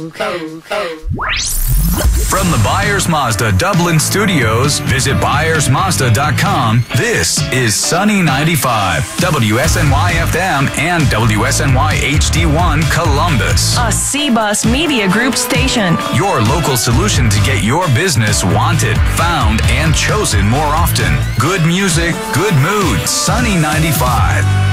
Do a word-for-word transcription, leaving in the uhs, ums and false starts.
From the Byers Mazda Dublin Studios, visit byers mazda dot com. This is Sunny ninety-five, W S N Y F M and W S N Y H D one Columbus. A C-Bus Media Group station. Your local solution to get your business wanted, found, and chosen more often. Good music, good mood. Sunny ninety-five.